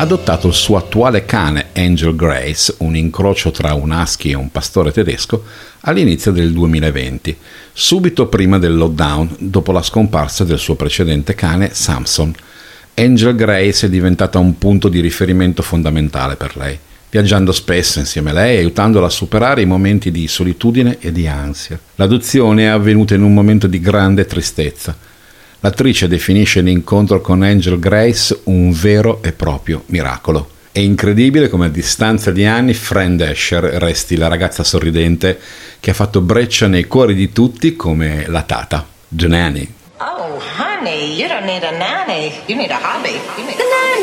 adottato il suo attuale cane Angel Grace, un incrocio tra un husky e un pastore tedesco, all'inizio del 2020, subito prima del lockdown, dopo la scomparsa del suo precedente cane Samson. Angel Grace è diventata un punto di riferimento fondamentale per lei, viaggiando spesso insieme a lei e aiutandola a superare i momenti di solitudine e di ansia. L'adozione è avvenuta in un momento di grande tristezza. L'attrice definisce l'incontro con Angel Grace un vero e proprio miracolo. È incredibile come a distanza di anni Fran Drescher resti la ragazza sorridente che ha fatto breccia nei cuori di tutti come la tata, The Nanny. Oh, honey, you don't need a nanny. You need a hobby. You need a hobby.